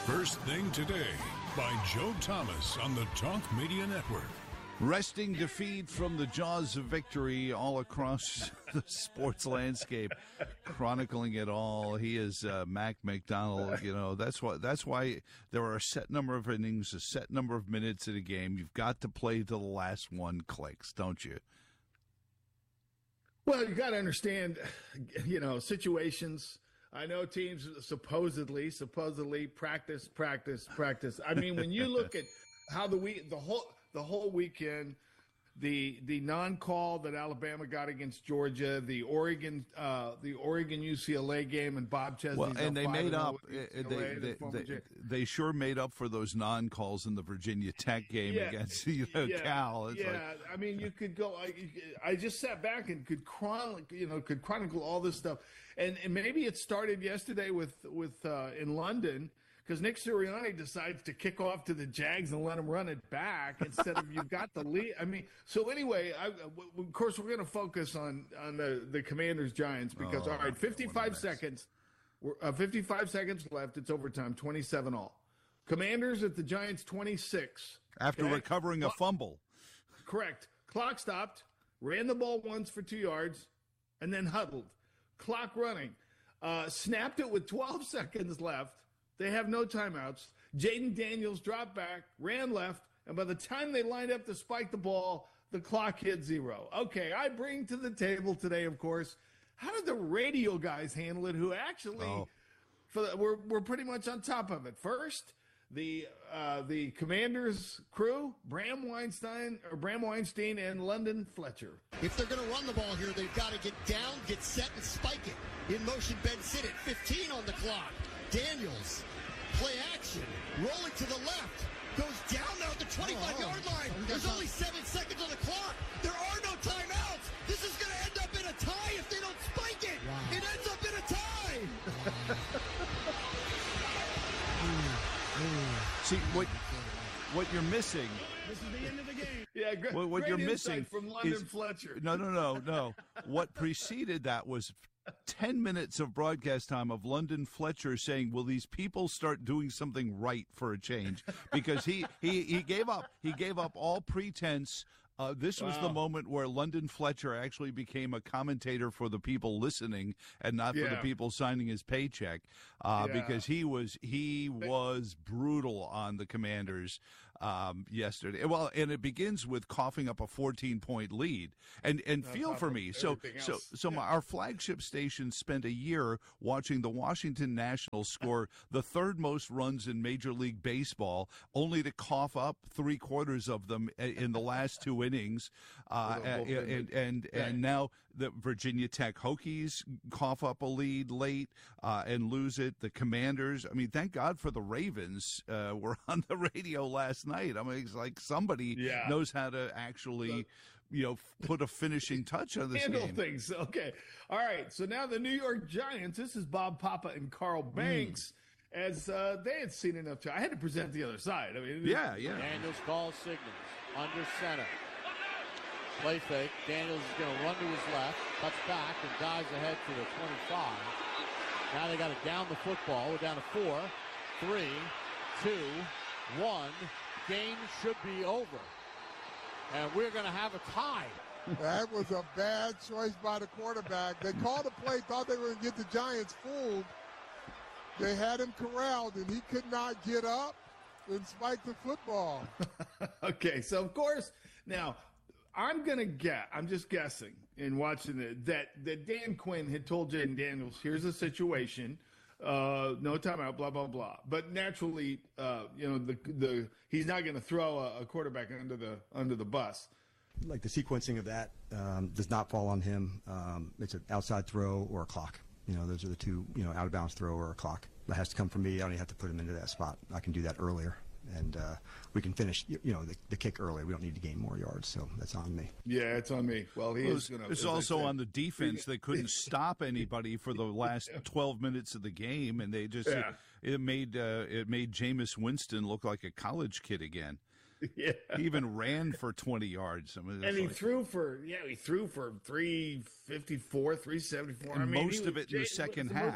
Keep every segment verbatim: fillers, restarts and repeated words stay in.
First Thing Today by Joe Thomas on the Talk Media Network. Wresting defeat from the jaws of victory all across the sports landscape, chronicling it all. He is uh, Mac McDonald. You know, that's why that's why there are a set number of innings, a set number of minutes in a game. You've got to play till the last one clicks, don't you? Well, you got to understand, you know, situations. I know teams supposedly, supposedly practice, practice, practice. I mean, when you look at how the week, the whole, the whole weekend, the the non-call that Alabama got against Georgia, the Oregon, uh, the Oregon U C L A game, and Bob Chesney's well, and they made up. They, they, they, they, they sure made up for those non-calls in the Virginia Tech game yeah, against you know, yeah, Cal. It's yeah, like, I mean, you could go. I, I just sat back and could chronicle, you know, could chronicle all this stuff, and and maybe it started yesterday with with uh, in London. Because Nick Sirianni decides to kick off to the Jags and let them run it back instead of you've got the lead. I mean, so anyway, I, of course, we're going to focus on on the, the Commanders Giants because, oh, all right, fifty-five seconds, uh, fifty-five seconds left. It's overtime, twenty-seven all. Commanders at the Giants, twenty-six. After okay? recovering a fumble. Correct. Clock stopped, ran the ball once for two yards, and then huddled. Clock running. Uh, snapped it with twelve seconds left. They have no timeouts. Jaden Daniels dropped back, ran left, and by the time they lined up to spike the ball, the clock hit zero. Okay, I bring to the table today, of course, how did the radio guys handle it who actually oh. for the, we're, we're pretty much on top of it. First, the uh, the Commanders crew, Bram Weinstein, or Bram Weinstein and London Fletcher. If they're going to run the ball here, they've got to get down, get set, and spike it. In motion, Ben sit it. fifteen on the clock. Daniels, play action, rolling to the left, goes down now at the twenty-five-yard oh, line. Oh, There's only seven seconds on the clock. There are no timeouts. This is going to end up in a tie if they don't spike it. Wow. It ends up in a tie. See, what what you're missing... This is the end of the game. Yeah, great, what, what great you're insight missing from London is, Fletcher. No, no, no, no. What preceded that was ten minutes of broadcast time of London Fletcher saying, will these people start doing something right for a change? Because he, he, he gave up. He gave up all pretense. Uh, this wow. was the moment where London Fletcher actually became a commentator for the people listening and not yeah. for the people signing his paycheck, uh, yeah. because he was he was brutal on the Commanders um, yesterday. Well, and it begins with coughing up a fourteen-point lead. And and That's feel for me. So so so yeah. my, our flagship station spent a year watching the Washington Nationals score the third most runs in Major League Baseball, only to cough up three quarters of them in the last two innings, uh, and and and, and now the Virginia Tech Hokies cough up a lead late uh, and lose it. The Commanders, I mean, thank God for the Ravens, uh, were on the radio last night. I mean, it's like somebody yeah. knows how to actually, you know, put a finishing touch on this handle game. Things. Okay, all right. So now the New York Giants. This is Bob Papa and Carl Banks. Mm. As uh, they had seen enough to, I had to present the other side. I mean, yeah, yeah. Daniels calls signals under center. Play fake. Daniels is going to run to his left, cuts back, and dives ahead to the twenty-five. Now they got to down the football. We're down to four, three, two, one. Game should be over. And we're going to have a tie. That was a bad choice by the quarterback. They called a play, thought they were going to get the Giants fooled. They had him corralled, and he could not get up and spike the football. Okay, so of course, now I'm going to get, I'm just guessing in watching it, that, that Dan Quinn had told Jaden Daniels, here's the situation, uh, no timeout, blah, blah, blah. But naturally, uh, you know, the the he's not going to throw a, a quarterback under the under the bus. Like the sequencing of that um, does not fall on him. Um, it's an outside throw or a clock. You know, those are the two, you know, out of bounds throw or a clock. That has to come from me. I don't even have to put him into that spot. I can do that earlier. And uh, we can finish, you know, the, the kick early. We don't need to gain more yards, so that's on me. Yeah, it's on me. Well, he well, is going to. It's also on the defense. They couldn't stop anybody for the last twelve minutes of the game, and they just yeah. it, it made uh, it made Jameis Winston look like a college kid again. Yeah, he even ran for twenty yards. I mean, and he like, threw for yeah, he threw for three fifty four, three seventy four. I mean, most of it in the second half. Most,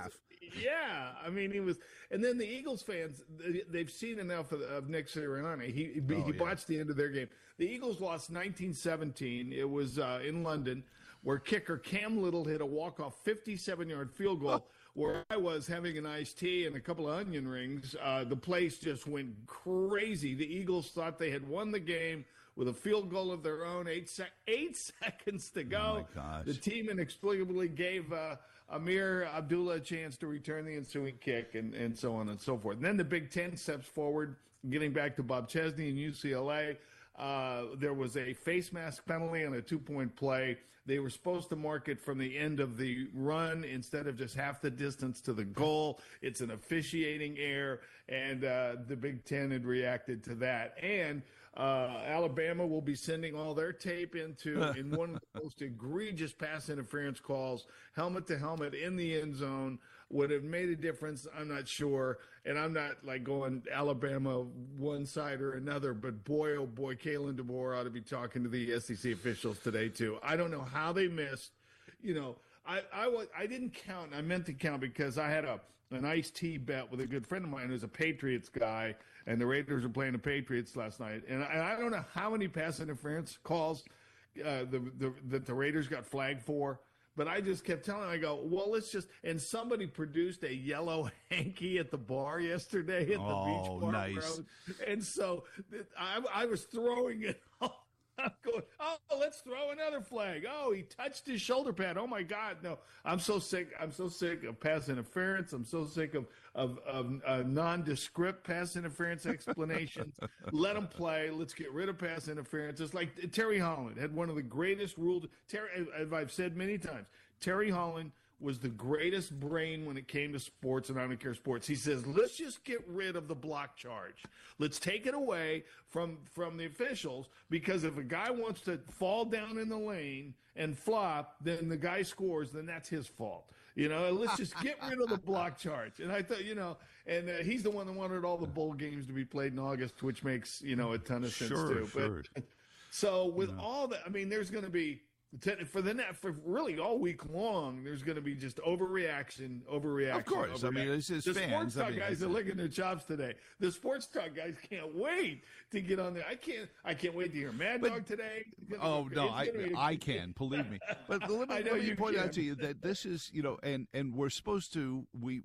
Yeah, I mean, he was, and then the Eagles fans, they've seen enough of, of Nick Sirianni. He he, Oh, he yeah. watched the end of their game. The Eagles lost nineteen seventeen. It was uh, in London, where kicker Cam Little hit a walk-off fifty-seven-yard field goal. Oh. Where I was having an iced tea and a couple of onion rings, uh, the place just went crazy. The Eagles thought they had won the game with a field goal of their own. Eight sec- eight seconds to go. Oh, my gosh. The team inexplicably gave uh, Amir Abdullah a chance to return the ensuing kick, and, and so on and so forth. And then the Big Ten steps forward, getting back to Bob Chesney and U C L A. Uh, there was a face mask penalty on a two-point play. They were supposed to mark it from the end of the run instead of just half the distance to the goal. It's an officiating error, and uh, the Big Ten had reacted to that. And uh, Alabama will be sending all their tape into in one of the most egregious pass interference calls, helmet to helmet in the end zone. Would have made a difference, I'm not sure. And I'm not like going Alabama one side or another, but boy, oh boy, Kalen DeBoer ought to be talking to the S E C officials today too. I don't know how they missed, you know, I, I, was, I didn't count. I meant to count because I had a an iced tea bet with a good friend of mine who's a Patriots guy, and the Raiders were playing the Patriots last night. And I, and I don't know how many pass interference calls uh, the, the, that the Raiders got flagged for. But I just kept telling him, I go, well, let's just, and somebody produced a yellow hanky at the bar yesterday at the Oh, beach bar. nice. Road. And so I, I was throwing it. I'm going, oh, let's throw another flag. Oh, he touched his shoulder pad. Oh, my God. No, I'm so sick. I'm so sick of pass interference. I'm so sick of, of, of uh, nondescript pass interference explanations. Let them play. Let's get rid of pass interference. It's like Terry Holland had one of the greatest rules. Terry, as I've said many times, Terry Holland was the greatest brain when it came to sports, and I don't care sports. He says, let's just get rid of the block charge. Let's take it away from, from the officials, because if a guy wants to fall down in the lane and flop, then the guy scores, then that's his fault. You know, let's just get rid of the block charge. And I thought, you know, and uh, he's the one that wanted all the bowl games to be played in August, which makes, you know, a ton of sense Sure, too. sure. But, so with all that, I mean, there's going to be, for the net, for really all week long, there's going to be just overreaction, overreaction. Of course. I mean, it's just the fans. sports I talk mean, guys it's- are licking their chops today. The sports talk guys can't wait to get on there. I can't. I can't wait to hear Mad But- Dog today. Oh no, It's I gonna be- I can believe me. But let me, I know let me you point can. out to you that this is, you know, and and we're supposed to we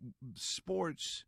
sports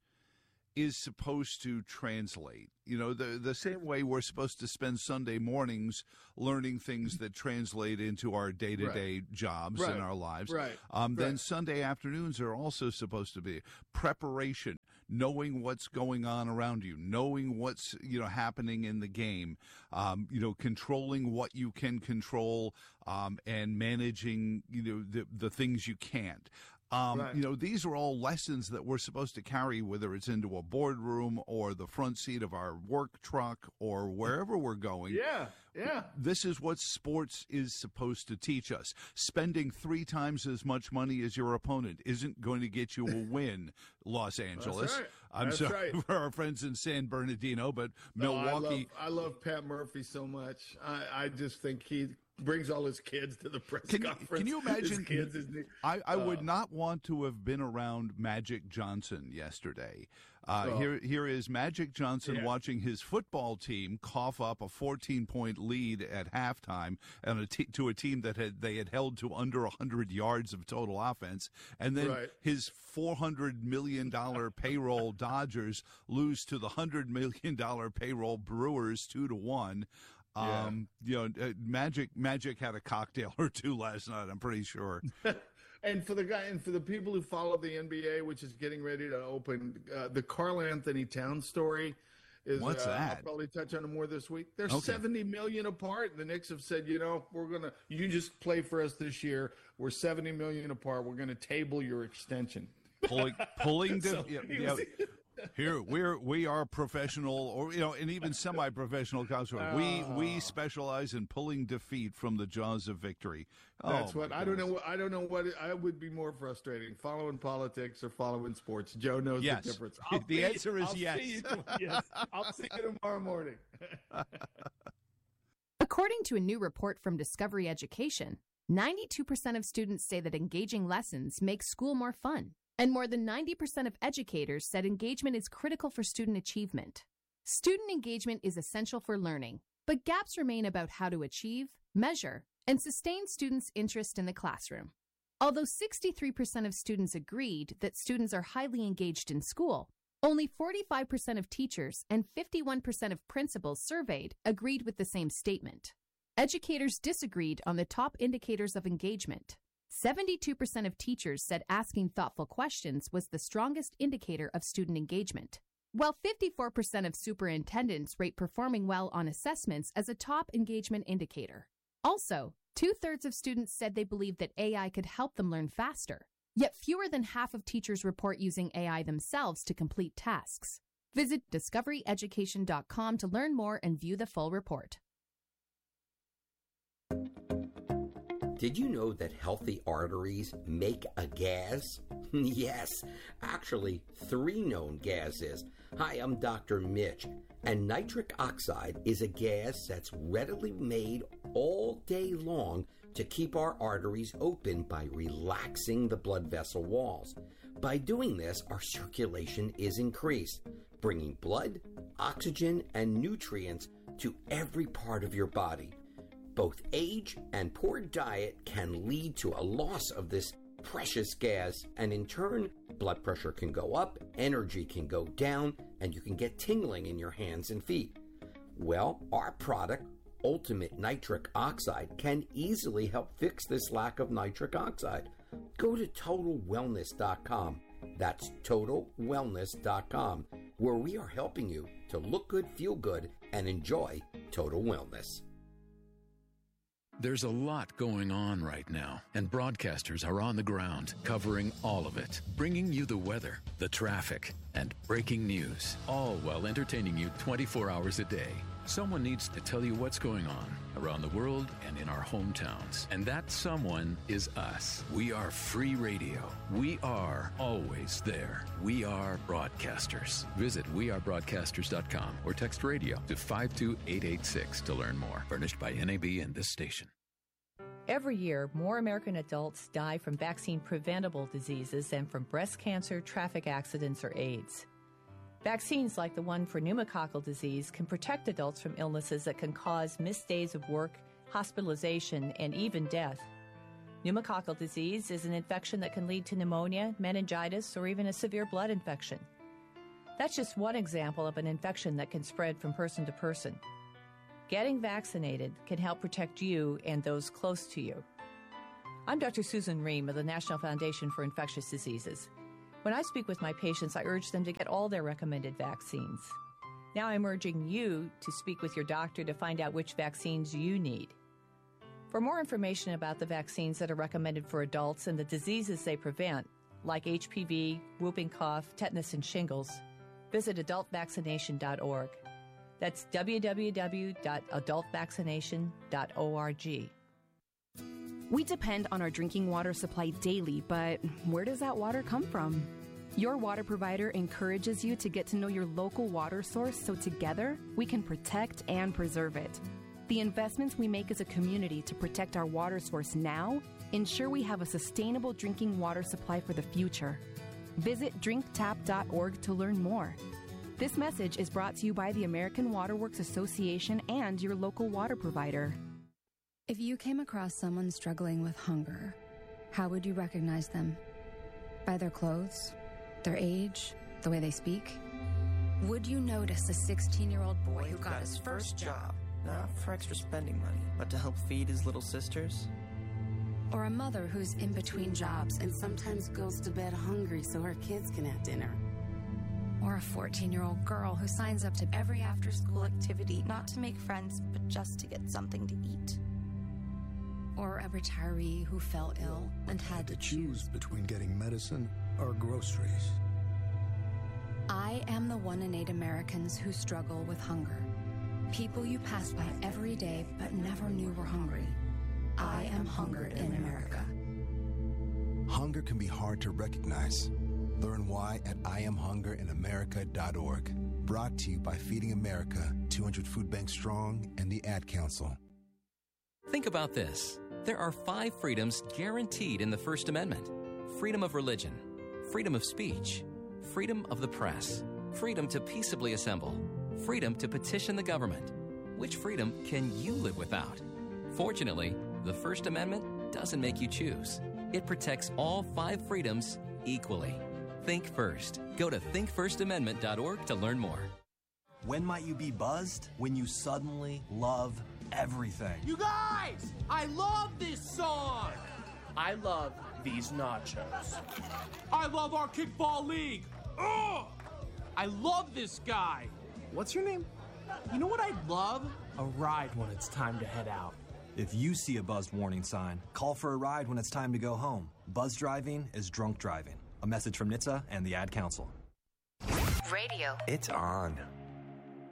is supposed to translate. You know, the the same way we're supposed to spend Sunday mornings learning things that translate into our day to day jobs Right. in our lives. Right. Um, Then Right. Sunday afternoons are also supposed to be preparation, knowing what's going on around you, knowing what's, you know, happening in the game, um, you know, controlling what you can control, um, and managing, you know, the the things you can't. Um, Right. You know, these are all lessons that we're supposed to carry, whether it's into a boardroom or the front seat of our work truck or wherever we're going. Yeah, yeah. This is what sports is supposed to teach us. Spending three times as much money as your opponent isn't going to get you a win, Los Angeles. right. I'm That's sorry right. for our friends in San Bernardino, but No, Milwaukee. I love, I love Pat Murphy so much. I, I just think he brings all his kids to the press Can you, conference. can you His imagine? kids, his, I, I would uh, not want to have been around Magic Johnson yesterday. Uh, Oh. Here, here is Magic Johnson Yeah. watching his football team cough up a fourteen-point lead at halftime, and a te- to a team that had they had held to under one hundred yards of total offense, and then Right. his four hundred million dollar payroll Dodgers lose to the one hundred million dollar payroll Brewers two to one. Yeah. Um, you know, uh, Magic Magic had a cocktail or two last night. I'm pretty sure. And for the guy, and for the people who follow the N B A, which is getting ready to open, uh, the Karl Anthony Towns story is. What's uh, that? I'll probably touch on it more this week. They're Okay. seventy million apart. The Knicks have said, you know, we're gonna. You just play for us this year. We're seventy million apart. We're gonna table your extension. Pulling, pulling. So the, yeah, he yeah. was- Here we're we are professional, or you know, and even semi-professional counselors. We we specialize in pulling defeat from the jaws of victory. That's Oh, what my I don't goodness. know. What, I don't know what I would be more frustrating: following politics or following sports. Joe knows Yes. the difference. The see- answer is I'll yes. See you, tom- yes. I'll see you tomorrow morning. According to a new report from Discovery Education, ninety-two percent of students say that engaging lessons make school more fun. And more than ninety percent of educators said engagement is critical for student achievement. Student engagement is essential for learning, but gaps remain about how to achieve, measure, and sustain students' interest in the classroom. Although sixty-three percent of students agreed that students are highly engaged in school, only forty-five percent of teachers and fifty-one percent of principals surveyed agreed with the same statement. Educators disagreed on the top indicators of engagement. seventy-two percent of teachers said asking thoughtful questions was the strongest indicator of student engagement, while fifty-four percent of superintendents rate performing well on assessments as a top engagement indicator. Also, two-thirds of students said they believed that A I could help them learn faster. Yet fewer than half of teachers report using A I themselves to complete tasks. Visit discovery education dot com to learn more and view the full report. Did you know that healthy arteries make a gas? Yes, actually three known gases. Hi, I'm Doctor Mitch, and nitric oxide is a gas that's readily made all day long to keep our arteries open by relaxing the blood vessel walls. By doing this, our circulation is increased, bringing blood, oxygen, and nutrients to every part of your body. Both age and poor diet can lead to a loss of this precious gas, and in turn, blood pressure can go up, energy can go down, and you can get tingling in your hands and feet. Well, our product, Ultimate Nitric Oxide, can easily help fix this lack of nitric oxide. Go to total wellness dot com. That's total wellness dot com, where we are helping you to look good, feel good, and enjoy total wellness. There's a lot going on right now, and broadcasters are on the ground covering all of it, bringing you the weather, the traffic, and breaking news, all while entertaining you twenty-four hours a day. Someone needs to tell you what's going on around the world and in our hometowns, and that someone is us. We are free radio. We are always there. We are broadcasters. Visit we are broadcasters dot com or text radio to five two eight eight six to learn more. Furnished by N A B and this station. Every year, more American adults die from vaccine-preventable diseases than from breast cancer, traffic accidents, or AIDS. Vaccines like the one for pneumococcal disease can protect adults from illnesses that can cause missed days of work, hospitalization, and even death. Pneumococcal disease is an infection that can lead to pneumonia, meningitis, or even a severe blood infection. That's just one example of an infection that can spread from person to person. Getting vaccinated can help protect you and those close to you. I'm Doctor Susan Ream of the National Foundation for Infectious Diseases. When I speak with my patients, I urge them to get all their recommended vaccines. Now I'm urging you to speak with your doctor to find out which vaccines you need. For more information about the vaccines that are recommended for adults and the diseases they prevent, like H P V, whooping cough, tetanus, and shingles, visit adult vaccination dot org. That's w w w dot adult vaccination dot org. We depend on our drinking water supply daily, but where does that water come from? Your water provider encourages you to get to know your local water source so together we can protect and preserve it. The investments we make as a community to protect our water source now ensure we have a sustainable drinking water supply for the future. Visit drink tap dot org to learn more. This message is brought to you by the American Water Works Association and your local water provider. If you came across someone struggling with hunger, how would you recognize them? By their clothes, their age, the way they speak? Would you notice a sixteen-year-old boy who got his first job, not for extra spending money, but to help feed his little sisters? Or a mother who's in between jobs and sometimes goes to bed hungry so her kids can have dinner? Or a fourteen-year-old girl who signs up to every after-school activity not to make friends, but just to get something to eat? Or a retiree who fell ill and had to choose between getting medicine or groceries. I am the one in eight Americans who struggle with hunger. People you pass by every day but never knew were hungry. I am hunger in America. Hunger can be hard to recognize. Learn why at I am hunger in America dot org. Brought to you by Feeding America, two hundred Food Banks Strong, and the Ad Council. Think about this. There are five freedoms guaranteed in the First Amendment. Freedom of religion, freedom of speech, freedom of the press, freedom to peaceably assemble, freedom to petition the government. Which freedom can you live without? Fortunately, the First Amendment doesn't make you choose. It protects all five freedoms equally. Think first. Go to think first amendment dot org to learn more. When might you be buzzed? When you suddenly love everything. You guys, I love this song. I love these nachos. I love our kickball league. Ugh! I love this guy. What's your name? You know what I'd love? A ride when it's time to head out. If you see a buzzed warning sign, call for a ride when it's time to go home. Buzz driving is drunk driving. A message from N H T S A and the Ad Council. Radio. It's on.